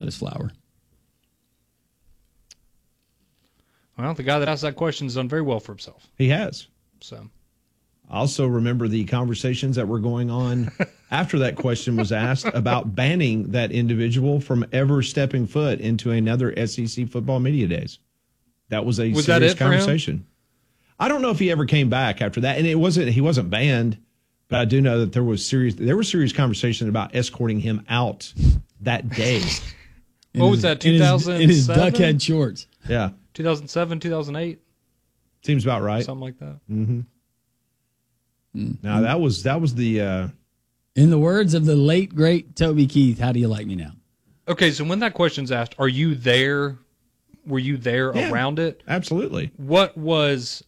his flower. Well, the guy that asked that question has done very well for himself. He has. So, I also remember the conversations that were going on after that question was asked about banning that individual from ever stepping foot into another SEC football media days. That was a serious conversation. I don't know if he ever came back after that, and he wasn't banned, but I do know that there were serious conversations about escorting him out that day. What was that? 2007 in his duckhead shorts. Yeah, 2007, 2008, seems about right. something like that. Mm-hmm. Now that was the. In the words of the late great Toby Keith, how do you like me now? Okay, so when that question's asked, are you there? Were you there around it? Absolutely. What was?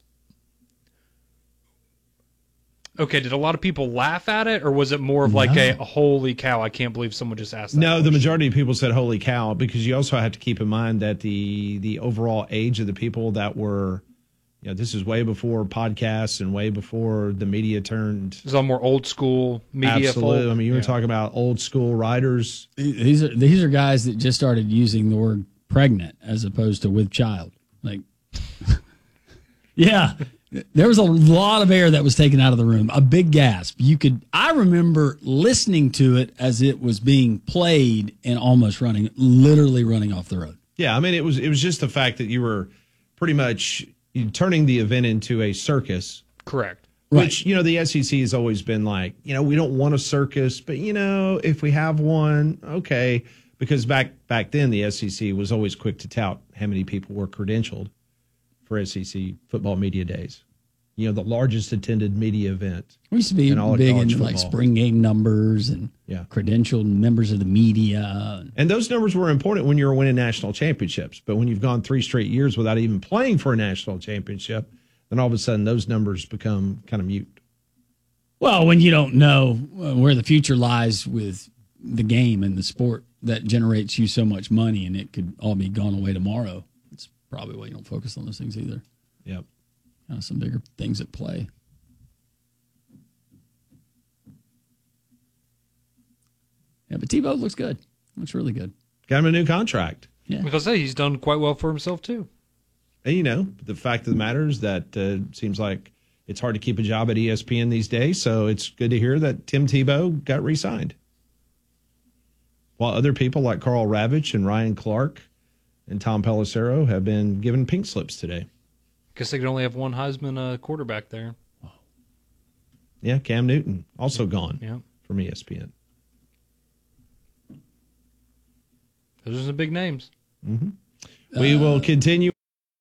Okay, did a lot of people laugh at it, or was it more of like a holy cow, I can't believe someone just asked that No, question? the majority of people said holy cow, because you also have to keep in mind that the overall age of the people that were, this is way before podcasts and way before the media turned. It's all more old school media. Absolutely. Folk. I mean, you were talking about old school writers. These are guys that just started using the word pregnant as opposed to with child. Like, yeah. There was a lot of air that was taken out of the room. A big gasp. I remember listening to it as it was being played and almost literally running off the road. Yeah, I mean, it was just the fact that you were pretty much turning the event into a circus. Correct. Which, the SEC has always been like, we don't want a circus, but, if we have one, okay. Because back then, the SEC was always quick to tout how many people were credentialed for SEC football media days. The largest attended media event. We used to be big into like spring game numbers and credentialed members of the media. And those numbers were important when you were winning national championships. But when you've gone 3 straight years without even playing for a national championship, then all of a sudden those numbers become kind of mute. Well, when you don't know where the future lies with the game and the sport that generates you so much money and it could all be gone away tomorrow, it's probably why you don't focus on those things either. Yep. Some bigger things at play. Yeah, but Tebow looks good. Looks really good. Got him a new contract. Yeah. Because he's done quite well for himself, too. And, the fact of the matter is that seems like it's hard to keep a job at ESPN these days, so it's good to hear that Tim Tebow got re-signed. While other people like Carl Ravitch and Ryan Clark and Tom Pelissero have been given pink slips today. Guess they could only have one Heisman quarterback there. Yeah, Cam Newton also gone from E ESPN. Those are some big names. Mm-hmm. We will continue.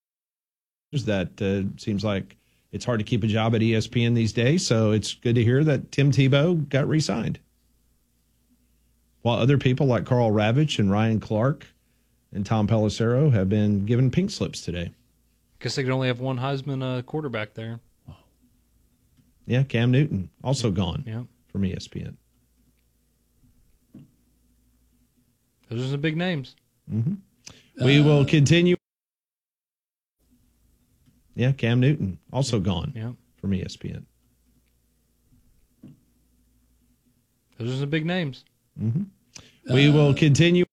That seems like it's hard to keep a job at ESPN these days, so it's good to hear that Tim Tebow got re-signed. While other people like Carl Ravitch and Ryan Clark and Tom Pelissero have been given pink slips today. Guess they could only have one Heisman quarterback there. Yeah, Cam Newton also gone from E ESPN. Those are some big names. Mm-hmm. We will continue. Yeah, Cam Newton also gone from ESPN. Those are some big names. Mm-hmm. We will continue.